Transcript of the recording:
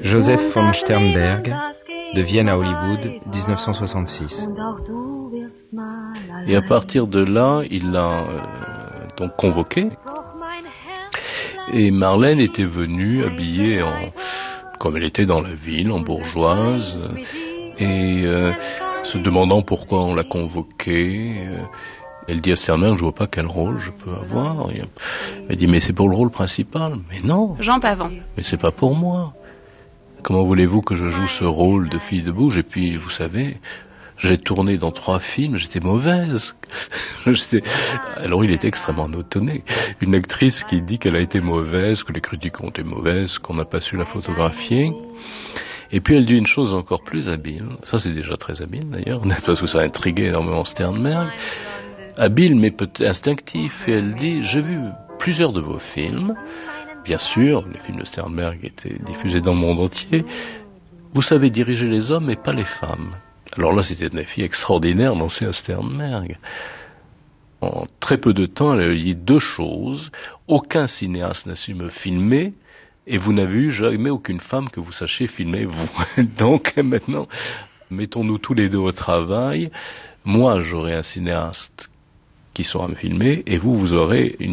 Joseph von Sternberg, de Vienne à Hollywood, 1966. Et à partir de là, il l'a donc convoqué. Et Marlène était venue habillée comme elle était dans la ville, en bourgeoise, et se demandant pourquoi on l'a convoquée. Elle dit à Sternberg, je vois pas quel rôle je peux avoir. Elle dit, mais c'est pour le rôle principal. Mais non. Jean Pavant. Mais c'est pas pour moi. Comment voulez-vous que je joue ce rôle de fille de bouge? Et puis, vous savez, j'ai tourné dans 3 films, j'étais mauvaise. Alors il était extrêmement étonné. Une actrice qui dit qu'elle a été mauvaise, que les critiques ont été mauvaises, qu'on n'a pas su la photographier. Et puis elle dit une chose encore plus habile. Ça c'est déjà très habile d'ailleurs, parce que ça a intrigué énormément Sternberg. Habile mais peut-être instinctif. Et elle dit, j'ai vu plusieurs de vos films. Bien sûr, les films de Sternberg étaient diffusés dans le monde entier. Vous savez diriger les hommes et pas les femmes. Alors là, c'était une fille extraordinaire, lancée à Sternberg. En très peu de temps, elle a dit 2 choses. Aucun cinéaste n'a su me filmer, et vous n'avez eu jamais aucune femme que vous sachiez filmer, vous. Donc maintenant, mettons-nous tous les 2 au travail. Moi, j'aurai un cinéaste qui saura me filmer, et vous aurez une